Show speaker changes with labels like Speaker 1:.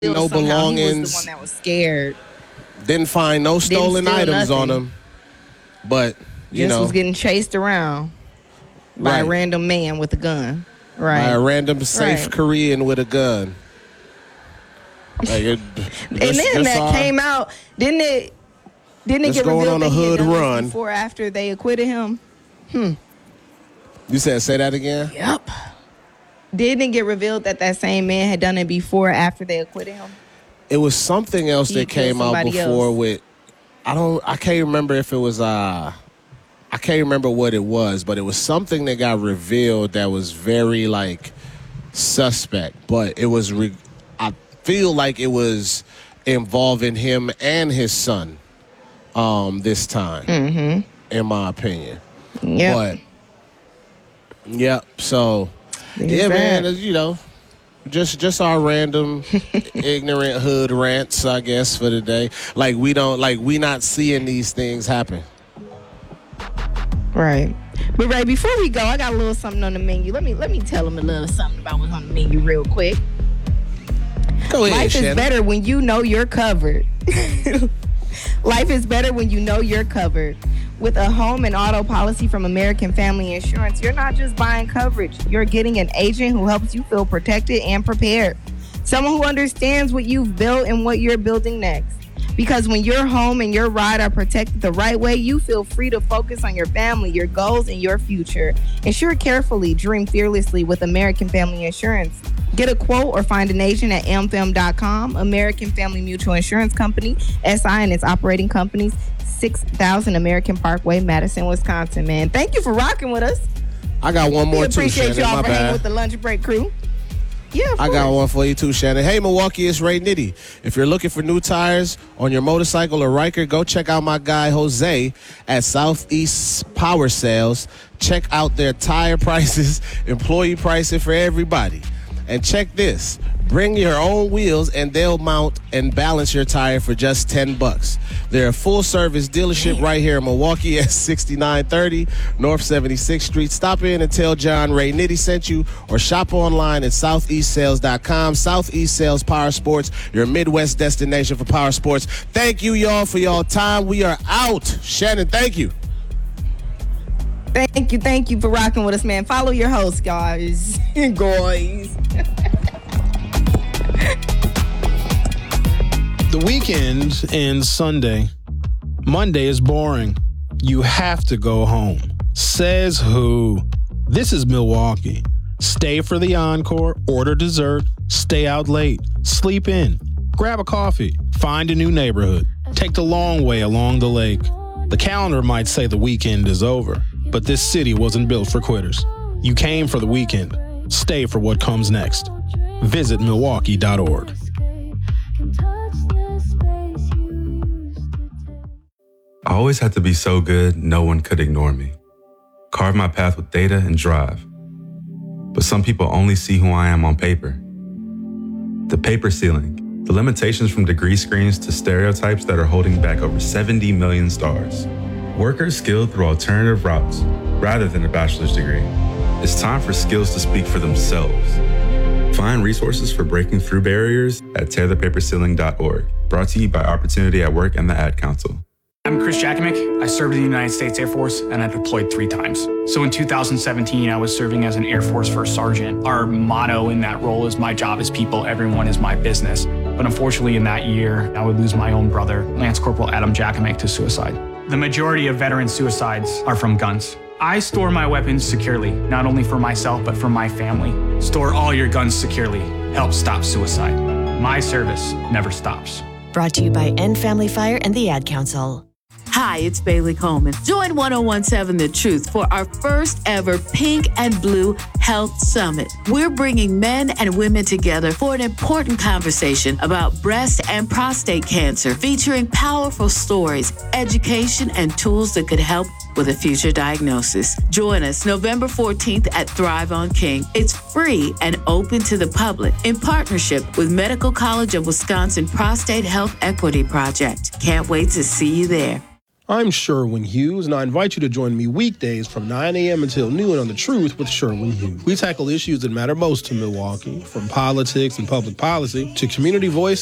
Speaker 1: no belongings.
Speaker 2: He was the one that was scared.
Speaker 1: Didn't find no stolen items on him. But, you know.
Speaker 2: Was getting chased around by a random man with a gun. Right.
Speaker 1: By a random safe Korean with a gun.
Speaker 2: And then that came out, didn't it get revealed
Speaker 1: on a hood run
Speaker 2: before or after they acquitted him?
Speaker 1: You said say that again?
Speaker 2: Yep. Didn't it get revealed that same man had done it before or after they acquitted him?
Speaker 1: It was something else that came out before with I can't remember if it was I can't remember what it was, but it was something that got revealed that was very like suspect, but it was I feel like it was involving him and his son this time, in my opinion.
Speaker 2: Yeah.
Speaker 1: But, so, man, you know, just our random ignorant hood rants, I guess, for the day. Like, we not seeing these things happen.
Speaker 2: Right. But, Ray, before we go, I got a little something on the menu. Let me tell them a little something about what's on the menu real quick.
Speaker 1: Go ahead,
Speaker 2: Life
Speaker 1: Shannon.
Speaker 2: is better when you know you're covered. Life is better when you know you're covered. With a home and auto policy from American Family Insurance, you're not just buying coverage. You're getting an agent who helps you feel protected and prepared. Someone who understands what you've built and what you're building next. Because when your home and your ride are protected the right way, you feel free to focus on your family, your goals, and your future. Insure carefully, dream fearlessly with American Family Insurance. Get a quote or find an agent at amfam.com. American Family Mutual Insurance Company, SI, and its operating companies, 6000 American Parkway, Madison, Wisconsin, man. Thank you for rocking with us.
Speaker 1: I got one more, too,
Speaker 2: appreciate
Speaker 1: Shannon.
Speaker 2: y'all for hanging with the Lunch Break crew. Yeah,
Speaker 1: I got one for you too, Shannon. Hey, Milwaukee, it's Ray Nitty. If you're looking for new tires on your motorcycle or Riker, go check out my guy Jose at Southeast Power Sales. Check out their tire prices, employee pricing for everybody. And check this. Bring your own wheels and they'll mount and balance your tire for just $10. They're a full-service dealership right here in Milwaukee at 6930 North 76th Street. Stop in and tell John Ray Nitty sent you or shop online at southeastsales.com. Southeast Sales Power Sports, your Midwest destination for power sports. Thank you, y'all, for y'all time. We are out. Shannon, thank you.
Speaker 2: Thank you for rocking with us, man. Follow your host, guys.
Speaker 3: The weekend ends Sunday. Monday is boring. You have to go home. Says who? This is Milwaukee. Stay for the encore, order dessert, stay out late, sleep in, grab a coffee, find a new neighborhood, take the long way along the lake. The calendar might say the weekend is over, but this city wasn't built for quitters. You came for the weekend. Stay for what comes next. Visit Milwaukee.org.
Speaker 4: I always had to be so good, no one could ignore me. Carve my path with data and drive. But some people only see who I am on paper. The paper ceiling, the limitations from degree screens to stereotypes that are holding back over 70 million stars. Workers skilled through alternative routes, rather than a bachelor's degree. It's time for skills to speak for themselves. Find resources for breaking through barriers at tearthepaperceiling.org. Brought to you by Opportunity at Work and the Ad Council.
Speaker 5: I'm Chris Jakimick. I served in the United States Air Force and I deployed 3 times. So in 2017, I was serving as an Air Force First Sergeant. Our motto in that role is my job is people, everyone is my business. But unfortunately in that year, I would lose my own brother, Lance Corporal Adam Jakimick, to suicide. The majority of veteran suicides are from guns. I store my weapons securely, not only for myself, but for my family. Store all your guns securely. Help stop suicide. My service never stops.
Speaker 6: Brought to you by End Family Fire and the Ad Council.
Speaker 7: Hi, it's Bailey Coleman. Join 1017 The Truth for our first ever Pink and Blue Health Summit. We're bringing men and women together for an important conversation about breast and prostate cancer, featuring powerful stories, education, and tools that could help with a future diagnosis. Join us November 14th at Thrive on King. It's free and open to the public in partnership with Medical College of Wisconsin Prostate Health Equity Project. Can't wait to see you there.
Speaker 3: I'm Sherwin Hughes, and I invite you to join me weekdays from 9 a.m. until noon on The Truth with Sherwin Hughes. We tackle issues that matter most to Milwaukee, from politics and public policy to community voice